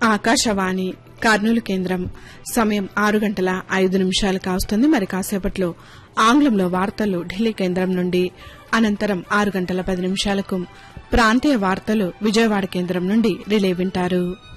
ఆకాశవాణి కర్నూలు కేంద్రం సమయం 6:05 కావస్తుంది. మరి కాసేపట్లో ఆంగ్లంలో వార్తలు ఢిల్లీ కేంద్రం నుండి, అనంతరం 6:10 ప్రాంతీయ వార్తలు విజయవాడ కేంద్రం నుండి రిలే వింటారు.